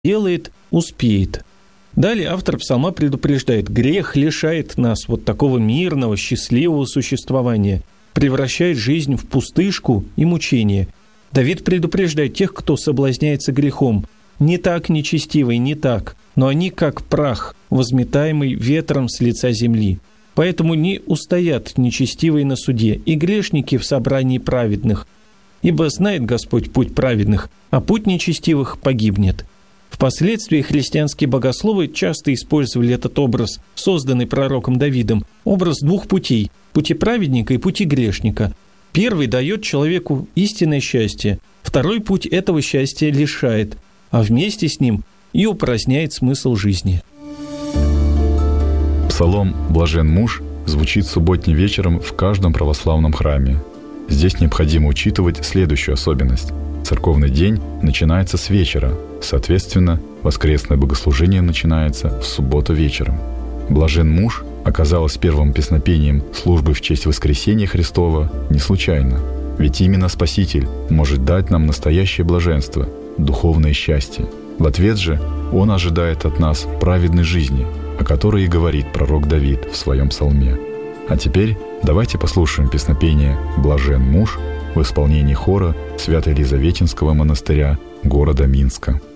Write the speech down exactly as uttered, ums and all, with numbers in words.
делает, успеет. Далее автор псалма предупреждает: грех лишает нас вот такого мирного, счастливого существования, превращает жизнь в пустышку и мучение. Давид предупреждает тех, кто соблазняется грехом: не так, нечестивый, не так, но они как прах, возметаемый ветром с лица земли. Поэтому не устоят нечестивые на суде и грешники в собрании праведных. Ибо знает Господь путь праведных, а путь нечестивых погибнет. Впоследствии христианские богословы часто использовали этот образ, созданный пророком Давидом, образ двух путей – пути праведника и пути грешника. Первый дает человеку истинное счастье, второй путь этого счастья лишает, а вместе с ним и упраздняет смысл жизни. Псалом «Блажен муж» звучит субботним вечером в каждом православном храме. Здесь необходимо учитывать следующую особенность. Церковный день начинается с вечера, соответственно, воскресное богослужение начинается в субботу вечером. «Блажен муж» оказалось первым песнопением службы в честь воскресения Христова не случайно. Ведь именно Спаситель может дать нам настоящее блаженство, духовное счастье. В ответ же Он ожидает от нас праведной жизни, о которой и говорит пророк Давид в своем псалме. А теперь давайте послушаем песнопение «Блажен муж» в исполнении хора Свято-Елизаветинского монастыря города Минска.